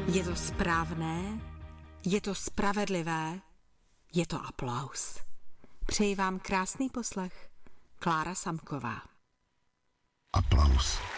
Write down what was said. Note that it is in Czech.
Je to správné, je to spravedlivé, je to aplaus. Přeji vám krásný poslech. Klára Samková. Aplaus.